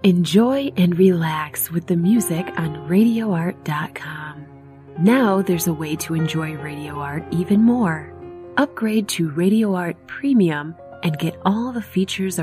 Enjoy and relax with the music on RadioArt.com. Now there's a way to enjoy Radio Art even more. Upgrade to Radio Art Premium and get all the features